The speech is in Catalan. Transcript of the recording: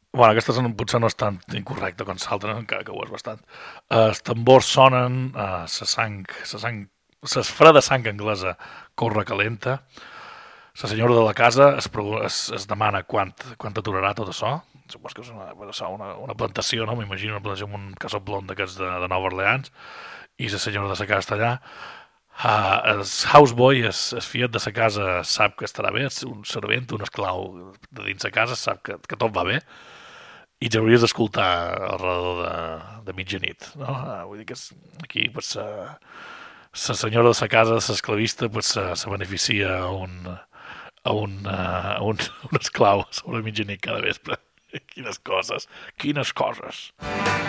Bueno, aquestes potser no és tan incorrecte com l'altre, encara que ho és bastant. Els tambors sonen, la freda sang anglesa corre calenta. La senyora de la casa es demana quant aturarà tot això. Supos que és una plantació, no? M'imagino una plantació amb un casot blond d'aquests de Nova Orleans. I la senyora de la casa està allà. El houseboy, el fiat de la casa, sap que estarà bé, un servent, un esclau de dins la casa, sap que tot va bé, i ja hauries d'escoltar alrededor de mitjanit, no? Vull dir que aquí, pues, la senyora de la casa, l'esclavista, pues, se beneficia un esclau sobre mitjanit cada vespre. Quines coses, quines coses.